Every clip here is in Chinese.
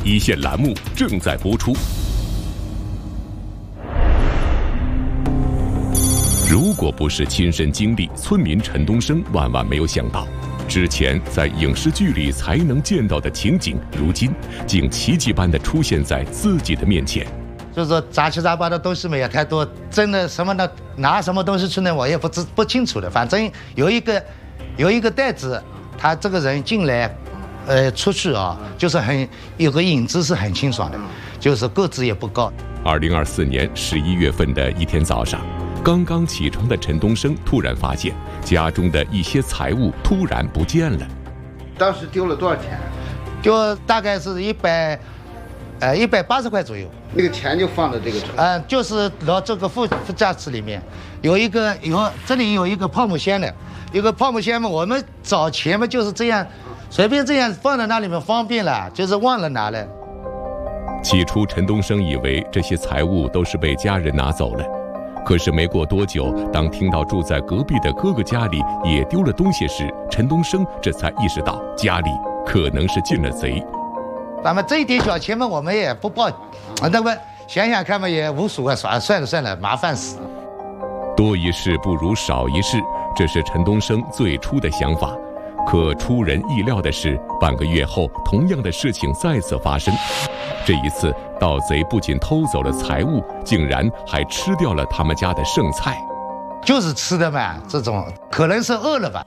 一线栏目正在播出。如果不是亲身经历，村民陈东升万万没有想到，之前在影视剧里才能见到的情景，如今竟奇迹般的出现在自己的面前。 就是说杂七杂八的东西没有太多，真的什么的拿什么东西出来我也不清楚的。反正有一个袋子，他这个人进来，出去啊，就是有个影子是很清爽的，就是个子也不高。 2024年11月份的一天早上，刚刚起床的陈东升突然发现家中的一些财物突然不见了。 当时丢了多少钱？ 丢大概是180块左右。 那个钱就放在这个车。 就是到这个副驾驶里面，这里有一个泡沫箱的，有个泡沫箱嘛，我们找钱嘛就是这样，随便这样放在那里面方便了，就是忘了拿了。 起初陈东升以为这些财物都是被家人拿走了，可是没过多久，当听到住在隔壁的哥哥家里也丢了东西时，陈东升这才意识到家里可能是进了贼。 咱们这一点小钱嘛，我们也不报，那么想想看嘛，也无所谓，算了，麻烦死。 多一事不如少一事，这是陈东升最初的想法。可出人意料的是，半个月后，同样的事情再次发生。这一次，盗贼不仅偷走了财物，竟然还吃掉了他们家的剩菜。 就是吃的嘛，这种可能是饿了吧。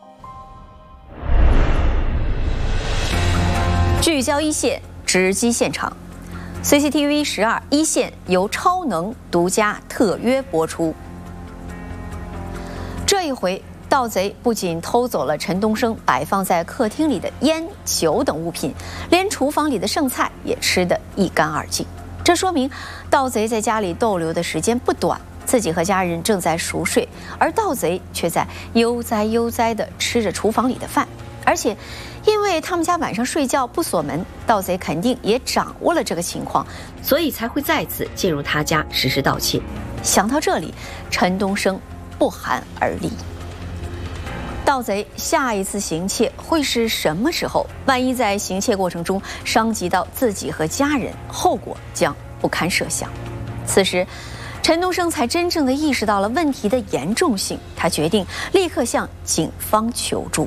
聚焦一线，直击现场。CCTV 12一线由超能独家特约播出。这一回，盗贼不仅偷走了陈东升摆放在客厅里的烟、酒等物品，连厨房里的剩菜也吃得一干二净。这说明盗贼在家里逗留的时间不短，自己和家人正在熟睡，而盗贼却在悠哉地吃着厨房里的饭。而且，因为他们家晚上睡觉不锁门，盗贼肯定也掌握了这个情况，所以才会再次进入他家实施盗窃。想到这里，陈东升不寒而栗。盗贼下一次行窃会是什么时候？万一在行窃过程中伤及到自己和家人，后果将不堪设想。此时，陈东升才真正地意识到了问题的严重性，他决定立刻向警方求助。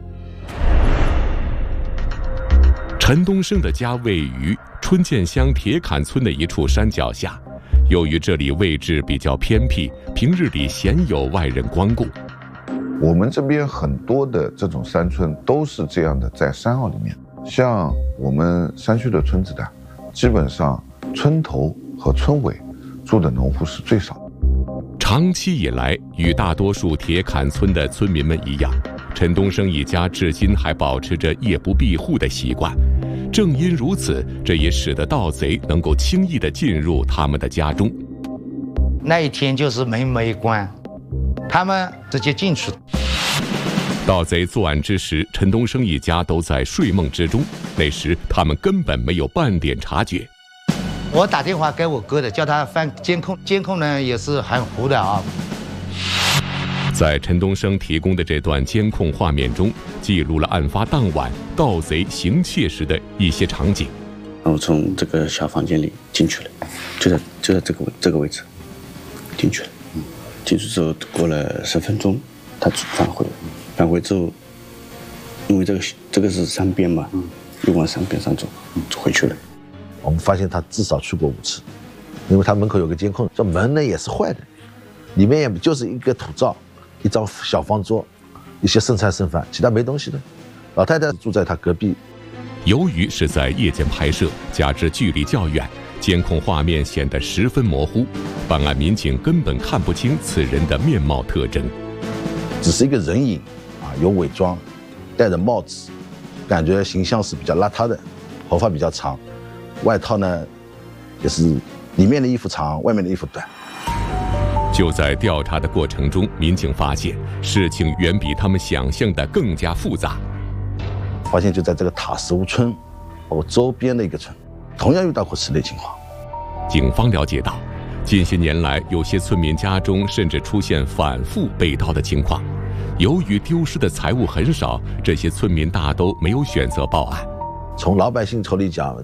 陈东升的家位于春建乡铁坎村的一处山脚下，由于这里位置比较偏僻，平日里鲜有外人光顾。 我们这边很多的这种山村都是这样的，在山坳里面。像我们山区的村子的，基本上村头和村尾住的农户是最少的。 长期以来，与大多数铁坎村的村民们一样，陈东升一家至今还保持着夜不闭户的习惯。正因如此，这也使得盗贼能够轻易地进入他们的家中。 那一天就是门没关，他们直接进去。 盗贼作案之时，陈东升一家都在睡梦之中，那时他们根本没有半点察觉。 我打电话给我哥的，叫他翻监控，监控呢也是很糊的啊。 在陈东升提供的这段监控画面中，记录了案发当晚盗贼行窃时的一些场景。 然后从这个小房间里进去了，就在这个位置进去了。进去之后过了10分钟，他返回了。返回之后，因为这个是山边嘛，又往山边上走，回去了。 我们发现他至少去过5次，因为他门口有个监控，这门呢也是坏的，里面也就是一个土灶，一张小方桌，一些剩菜剩饭，其他没东西的。老太太住在他隔壁。 由于是在夜间拍摄，加之距离较远，监控画面显得十分模糊，办案民警根本看不清此人的面貌特征， 只是一个人影啊，有伪装，戴着帽子，感觉形象是比较邋遢的，头发比较长，外套呢也是里面的衣服长，外面的衣服短。 就在调查的过程中，民警发现事情远比他们想象的更加复杂。 发现就在这个塔石屋村和周边的一个村，同样遇到过此类情况。 警方了解到，近些年来有些村民家中甚至出现反复被盗的情况。由于丢失的财物很少，这些村民大都没有选择报案。 从老百姓口里讲，